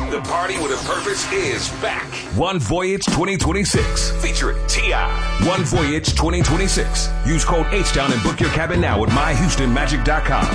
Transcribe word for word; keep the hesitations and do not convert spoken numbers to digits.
The Party with a Purpose is back. One Voyage twenty twenty-six featuring T I One Voyage twenty twenty-six. Use code H-Town and book your cabin now at my houston magic dot com.